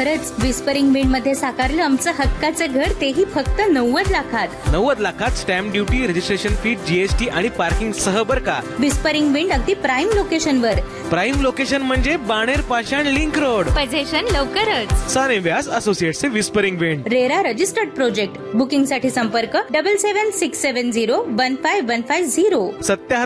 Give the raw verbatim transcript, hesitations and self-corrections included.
खरंच whispering wind मध्ये साकारलं आमचं हक्काचं घर, तेही फक्त नव्वद लाखात. नव्वद लाखात stamp duty, registration fee, GST आणि पार्किंग सह बर का. विस्परिंग विंड अगदी प्राईम लोकेशन वर. प्राईम लोकेशन म्हणजे बाणेर पाषाण लिंक रोड. पोझिशन लवकरच. साने व्यास associates whispering wind. RERA registered project. Booking साठी संपर्क double seven six seven zero one five one five zero. सत्याहत्तर